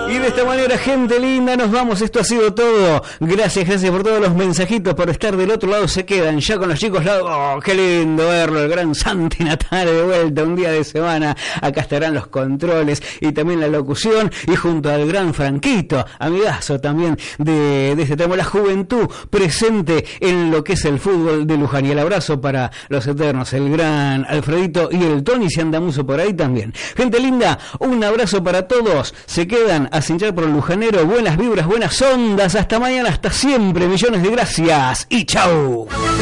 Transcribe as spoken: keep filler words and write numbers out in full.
Y de esta manera, gente linda, nos vamos. Esto ha sido todo. Gracias, gracias por todos los mensajitos, por estar del otro lado. Se quedan ya con los chicos. Oh, qué lindo verlo, el gran Santi Natale de vuelta un día de semana. Acá estarán los controles y también la locución. Y junto al gran Franquito, amigazo también de, de este tramo, la juventud presente en lo que es el fútbol de Luján. Y el abrazo para los eternos, el gran Alfredito y el Tony, si andamos por ahí también. Gente linda, un abrazo para todos. Se quedan a cinchar por el lujanero. Buenas vibras, buenas ondas. Hasta mañana, hasta siempre. Millones de gracias y chau.